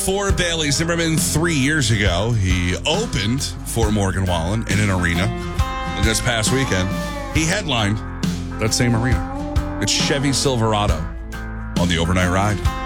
for Bailey Zimmerman 3 years ago. He opened for Morgan Wallen in an arena. And this past weekend, he headlined that same arena. It's Chevy Silverado on the overnight ride.